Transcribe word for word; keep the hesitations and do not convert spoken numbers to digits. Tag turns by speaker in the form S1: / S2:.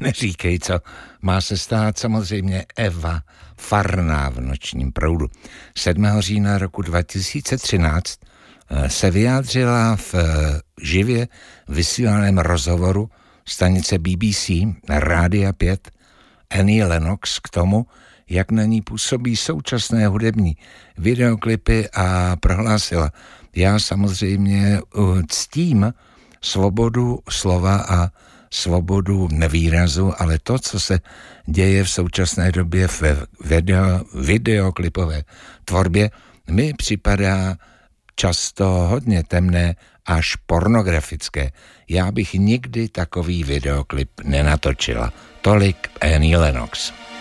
S1: neříkej, co má se stát. Samozřejmě Eva Farná v Nočním proudu. sedmého října roku dva tisíce třináct se vyjádřila v živě vysílaném rozhovoru stanice B B C Rádia pět Annie Lennox k tomu, jak na ní působí současné hudební videoklipy, a prohlásila: já samozřejmě ctím svobodu slova a svobodu výrazu, ale to, co se děje v současné době v video, videoklipové tvorbě, mi připadá často hodně temné až pornografické. Já bych nikdy takový videoklip nenatočila. Tolik Annie Lennox.